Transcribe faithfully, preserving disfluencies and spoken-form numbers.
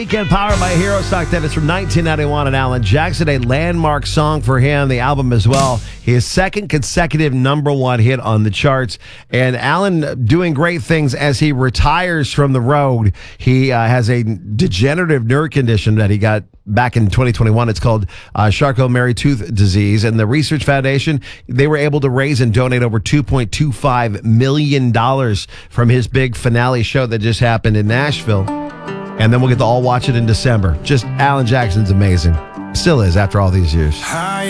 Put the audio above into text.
Weekend Power by Hero Stock. That is from nineteen ninety-one, and Alan Jackson, a landmark song for him, the album as well. His second consecutive number one hit on the charts. And Alan doing great things as he retires from the road. He uh, has a degenerative nerve condition that he got back in twenty twenty-one. It's called uh, Charcot-Marie-Tooth disease. And the Research Foundation, they were able to raise and donate over two point two five million dollars from his big finale show that just happened in Nashville. And then we'll get to all watch it in December. Just Alan Jackson's amazing. Still is after all these years. High